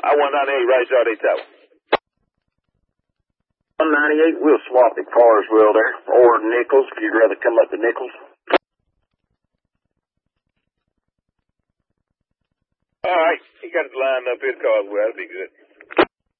I-198, right shot 8 tower. 198, we'll swap at Carswell there, or Nichols, if you'd rather come up to Nichols. All right, you got it lined up here at Carswell. That'll be good.